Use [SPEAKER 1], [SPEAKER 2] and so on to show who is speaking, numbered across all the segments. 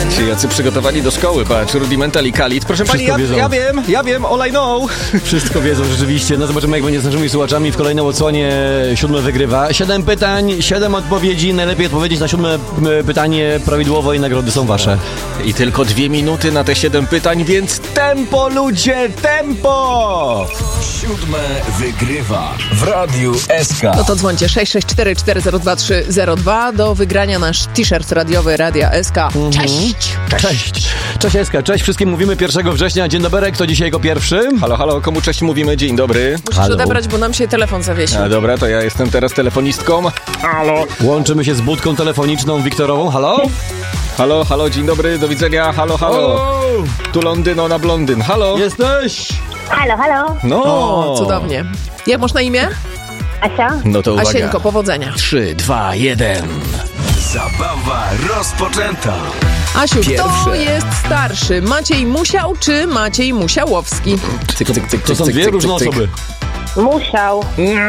[SPEAKER 1] Patrzcie, jacy przygotowani do szkoły. Patrz, Rudimental i Khalid. Proszę pani, ja wiem, all I know.
[SPEAKER 2] Wszystko wiedzą rzeczywiście. No zobaczymy, jak będzie z naszymi słuchaczami w kolejnej odsłonie. 7 wygrywa. 7 pytań, 7 odpowiedzi. Najlepiej odpowiedzieć na 7 pytanie prawidłowo i nagrody są wasze.
[SPEAKER 1] I tylko 2 minuty na te 7 pytań, więc tempo, ludzie, tempo!
[SPEAKER 3] 7 wygrywa w Radiu SK.
[SPEAKER 4] No to dzwońcie 664402302 do wygrania nasz t-shirt radiowy Radia SK. Cześć!
[SPEAKER 2] Cześć SK, cześć wszystkim mówimy 1 września. Dzień dobry, kto dzisiaj jako pierwszy?
[SPEAKER 1] Halo, komu cześć mówimy? Dzień dobry.
[SPEAKER 4] Musisz odebrać, bo nam się telefon zawiesił.
[SPEAKER 1] A dobra, to ja jestem teraz telefonistką. Halo.
[SPEAKER 2] Łączymy się z budką telefoniczną Wiktorową.
[SPEAKER 1] Halo, dzień dobry, do widzenia. Halo. Tu Londyno na blondyn. Halo.
[SPEAKER 2] Jesteś?
[SPEAKER 5] Halo.
[SPEAKER 1] No.
[SPEAKER 4] O, cudownie. Jak masz na imię?
[SPEAKER 5] Asia?
[SPEAKER 1] No to uwaga.
[SPEAKER 4] Asieńko, powodzenia.
[SPEAKER 1] 3, 2, 1.
[SPEAKER 3] Zabawa rozpoczęta.
[SPEAKER 4] Asiu, kto
[SPEAKER 1] Pierwsze.
[SPEAKER 4] jest starszy? Maciej Musiał czy Maciej Musiałowski?
[SPEAKER 2] To są dwie różne osoby.
[SPEAKER 5] Musiał.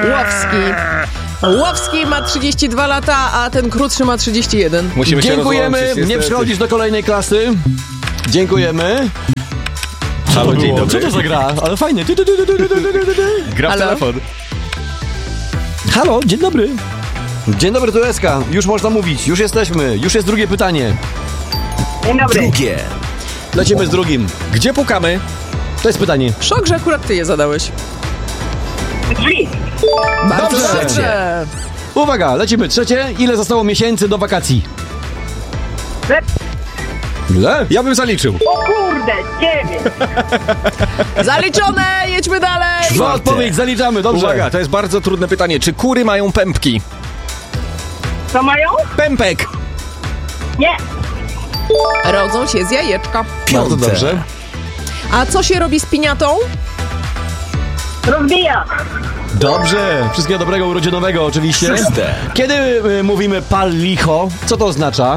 [SPEAKER 4] Łowski ma 32 lata, a ten krótszy ma 31.
[SPEAKER 1] Musimy się
[SPEAKER 2] Dziękujemy,
[SPEAKER 1] rozłączyć,
[SPEAKER 2] nie
[SPEAKER 1] niestety.
[SPEAKER 2] przechodzisz do kolejnej klasy. Dziękujemy.
[SPEAKER 1] Halo, dzień dobry.
[SPEAKER 2] Co to za gra? Ale fajnie.
[SPEAKER 1] Gra w
[SPEAKER 4] Halo?
[SPEAKER 1] telefon.
[SPEAKER 2] Halo, dzień dobry. Dzień dobry, tu SK. Już można mówić, już jesteśmy. Już jest drugie pytanie.
[SPEAKER 5] Dzień dobry.
[SPEAKER 3] Drugie.
[SPEAKER 2] Lecimy z drugim.
[SPEAKER 1] Gdzie pukamy?
[SPEAKER 2] To jest pytanie.
[SPEAKER 4] Szok, że akurat ty je zadałeś.
[SPEAKER 5] Drzwi.
[SPEAKER 4] Bardzo
[SPEAKER 2] Dobrze.
[SPEAKER 4] dobrze.
[SPEAKER 2] Uwaga, lecimy. Trzecie. Ile zostało miesięcy do wakacji?
[SPEAKER 5] Chleb.
[SPEAKER 2] Ile?
[SPEAKER 1] Ja bym zaliczył.
[SPEAKER 5] O kurde, 9.
[SPEAKER 4] Zaliczone, jedźmy dalej.
[SPEAKER 2] Zła odpowiedź, zaliczamy, dobrze.
[SPEAKER 1] Uwaga, to jest bardzo trudne pytanie. Czy kury mają pępki?
[SPEAKER 5] Co mają?
[SPEAKER 1] Pępek!
[SPEAKER 5] Nie.
[SPEAKER 4] Rodzą się z jajeczka.
[SPEAKER 2] Bardzo dobrze.
[SPEAKER 4] A co się robi z piniatą?
[SPEAKER 5] Rozbija.
[SPEAKER 2] Dobrze. Wszystkiego dobrego urodzinowego oczywiście.
[SPEAKER 3] Szóste.
[SPEAKER 2] Kiedy mówimy pal licho, co to oznacza?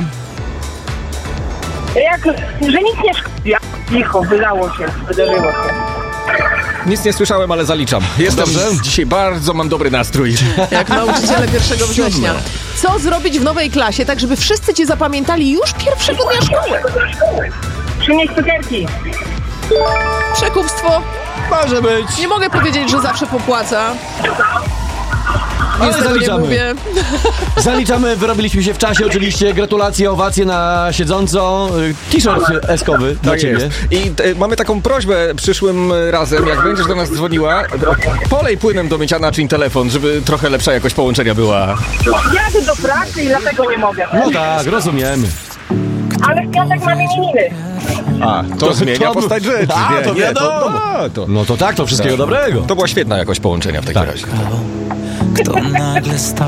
[SPEAKER 5] Że nic nie szkodzi. Licho, wydało się, wydarzyło się.
[SPEAKER 1] Nic nie słyszałem, ale zaliczam. Jestem dzisiaj mam dobry nastrój.
[SPEAKER 4] Jak nauczyciele 1 września. Co zrobić w nowej klasie, tak żeby wszyscy cię zapamiętali już pierwszego dnia szkoły?
[SPEAKER 5] Przynieść cukierki.
[SPEAKER 4] Przekupstwo.
[SPEAKER 2] Może być.
[SPEAKER 4] Nie mogę powiedzieć, że zawsze popłaca.
[SPEAKER 2] Ale
[SPEAKER 4] Niestety nie
[SPEAKER 2] zaliczamy.
[SPEAKER 4] mówię.
[SPEAKER 2] Zaliczamy, wyrobiliśmy się w czasie oczywiście. Gratulacje, owacje na siedząco. T-shirt eskowy dla
[SPEAKER 1] Tak
[SPEAKER 2] ciebie.
[SPEAKER 1] jest. I mamy taką prośbę przyszłym razem, jak będziesz do nas dzwoniła, polej płynem do mycia naczyń telefon, żeby trochę lepsza jakość połączenia była.
[SPEAKER 5] Jadę do pracy i dlatego nie mogę.
[SPEAKER 2] No tak, rozumiemy.
[SPEAKER 5] Ale w piątek mam imieniny.
[SPEAKER 1] A, to zmienia postać rzeczy.
[SPEAKER 2] A, to wiadomo.
[SPEAKER 1] To
[SPEAKER 2] No to tak, to wszystkiego dobrego.
[SPEAKER 1] była świetna jakość połączenia w takim razie.
[SPEAKER 6] Kto nagle stał